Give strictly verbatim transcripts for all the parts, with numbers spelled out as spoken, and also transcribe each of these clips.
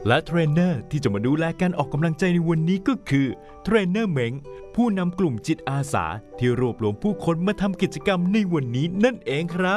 และเทรนเนอร์ที่จะมาดูแลการออกกำลังใจในวันนี้ก็คือเทรนเนอร์เม้งผู้นำกลุ่มจิตอาสาที่รวบรวมผู้คนมาทำกิจกรรมในวันนี้นั่นเองครับ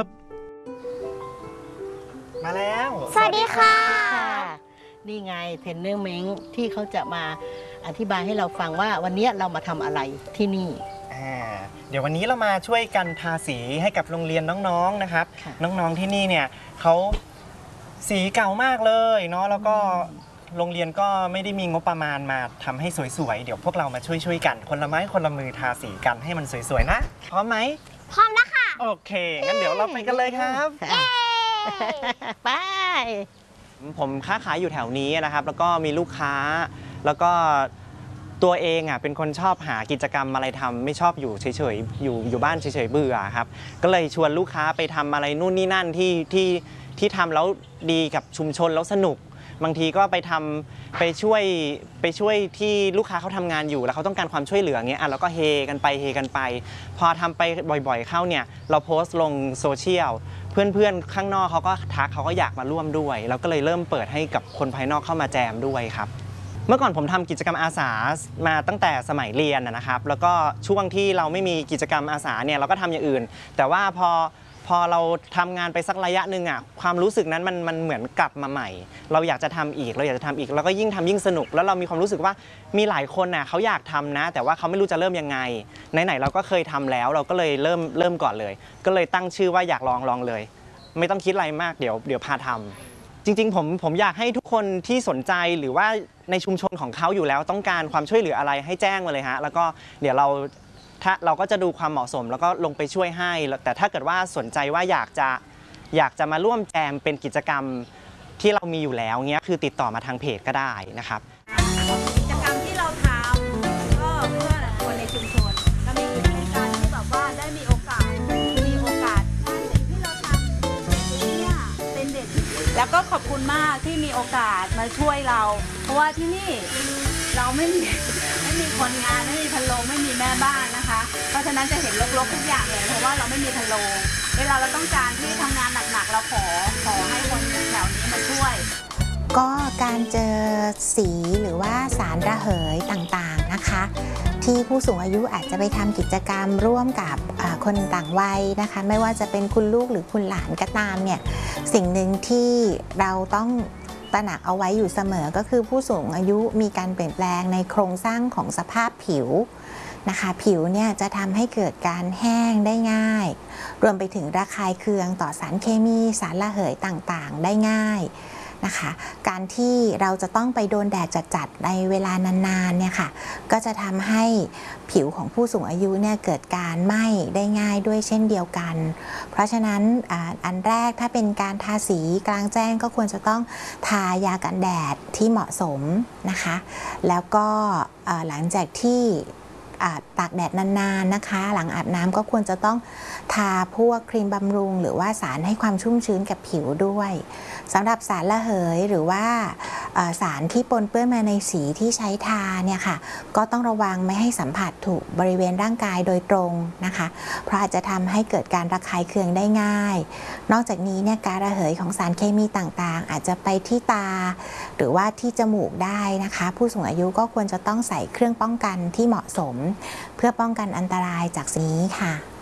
มาแล้วสวัสดีค่ะนี่ไงเทรนเนอร์เม้งที่เขาจะมาอธิบายให้เราฟังว่าวันนี้เรามาทำอะไรที่นี่เดี๋ยววันนี้เรามาช่วยกันทาสีให้กับโรงเรียนน้องๆนะครับน้องๆที่นี่เนี่ยเขาสีเก่ามากเลยเนาะแล้วก็โรงเรียนก็ไม่ได้มีงบประมาณมาทำให้สวยๆเดี๋ยวพวกเรามาช่วยๆกันคนละไม้คนละมือทาสีกันให้มันสวยๆนะพร้อมไหมพร้อมแล้วค่ะโอเคงั้นเดี๋ยวเราไปกันเลยครับไปผมค้าขายอยู่แถวนี้นะครับแล้วก็มีลูกค้าแล้วก็ตัวเองอ่ะเป็นคนชอบหากิจกรรมอะไรทำไม่ชอบอยู่เฉยๆอยู่อยู่บ้านเฉยๆเบื่อครับก็เลยชวนลูกค้าไปทำอะไรนู่นนี่นั่นที่ที่ที่ทำแล้วดีกับชุมชนแล้วสนุกบางทีก็ไปทำไปช่วยไปช่วยที่ลูกค้าเขาทำงานอยู่แล้วเขาต้องการความช่วยเหลือเงี้ยอ่ะเราก็เฮกันไปเฮกันไปพอทำไปบ่อยๆเข้าเนี่ยเราโพสต์ลงโซเชียลเพื่อนๆข้างนอกเขาก็ทักเขาก็อยากมาร่วมด้วยเราก็เลยเริ่มเปิดให้กับคนภายนอกเข้ามาแจมด้วยครับเมื่อก่อนผมทำกิจกรรมอาสามาตั้งแต่สมัยเรียนนะครับแล้วก็ช่วงที่เราไม่มีกิจกรรมอาสาเนี่ยเราก็ทำอย่างอื่นแต่ว่าพอพอเราทำงานไปสักระยะหนึ่งอ่ะความรู้สึกนั้นมันมันเหมือนกลับมาใหม่เราอยากจะทำอีกเราอยากจะทำอีกแล้วก็ยิ่งทำยิ่งสนุกแล้วเรามีความรู้สึกว่ามีหลายคนน่ะเขาอยากทำนะแต่ว่าเขาไม่รู้จะเริ่มยังไงไหนๆเราก็เคยทำแล้วเราก็เลยเริ่มเริ่มก่อนเลยก็เลยตั้งชื่อว่าอยากลองลองเลยไม่ต้องคิดอะไรมากเดี๋ยวเดี๋ยวพาทำจริงๆผมผมอยากให้ทุกคนที่สนใจหรือว่าในชุมชนของเขาอยู่แล้วต้องการความช่วยเหลืออะไรให้แจ้งมาเลยฮะแล้วก็เดี๋ยวเราถ้าเราก็จะดูความเหมาะสมแล้วก็ลงไปช่วยให้แต่ถ้าเกิดว่าสนใจว่าอยากจะอยากจะมาร่วมแจมเป็นกิจกรรมที่เรามีอยู่แล้วเงี้ยคือติดต่อมาทางเพจก็ได้นะครับกิจกรรมที่เราทำก็เพื่อคนในชุมชนก็มีกิจการที่แบบว่าได้มีโอกาสมีโอกาสสิ่งที่เราทำเนี่ยเป็นเด็กแล้วก็ขอบคุณมากที่มีโอกาสมาช่วยเราเพราะว่าที่นี่เราไม่มีไม่มีคนงานไม่มีพันโรงไม่มีแม่บ้านนะคะเพราะฉะนั้นจะเห็นรกๆทุกอย่างเลยเพราะว่าเราไม่มีพันโรงเวลาเราต้องการที่ทำงานหนักๆเราขอขอให้คนแถวนี้มาช่วยก็การเจอสีหรือว่าสารระเหยต่างๆนะคะที่ผู้สูงอายุอาจจะไปทำกิจกรรมร่วมกับคนต่างวัยนะคะไม่ว่าจะเป็นคุณลูกหรือคุณหลานก็ตามเนี่ยสิ่งหนึ่งที่เราต้องตระหนักเอาไว้อยู่เสมอก็คือผู้สูงอายุมีการเปลี่ยนแปลงในโครงสร้างของสภาพผิวนะคะผิวเนี่ยจะทำให้เกิดการแห้งได้ง่ายรวมไปถึงระคายเคืองต่อสารเคมีสารระเหยต่างๆได้ง่ายนะคะการที่เราจะต้องไปโดนแดดจัดๆในเวลานานๆเนี่ยค่ะก็จะทำให้ผิวของผู้สูงอายุเนี่ยเกิดการไหม้ได้ง่ายด้วยเช่นเดียวกันเพราะฉะนั้นอันแรกถ้าเป็นการทาสีกลางแจ้งก็ควรจะต้องทายากันแดดที่เหมาะสมนะคะแล้วก็หลังจากที่ตากแดดนานๆนะคะหลังอาบน้ำก็ควรจะต้องทาพวกครีมบำรุงหรือว่าสารให้ความชุ่มชื้นกับผิวด้วยสำหรับสารระเหยหรือว่าสารที่ปนเปื้อนมาในสีที่ใช้ทาเนี่ยค่ะก็ต้องระวังไม่ให้สัมผัสถูกบริเวณร่างกายโดยตรงนะคะเพราะอาจจะทำให้เกิดการระคายเคืองได้ง่ายนอกจากนี้เนี่ยการระเหยของสารเคมีต่างๆอาจจะไปที่ตาหรือว่าที่จมูกได้นะคะผู้สูงอายุก็ควรจะต้องใส่เครื่องป้องกันที่เหมาะสมเพื่อป้องกันอันตรายจากสิ่งนี้ค่ะ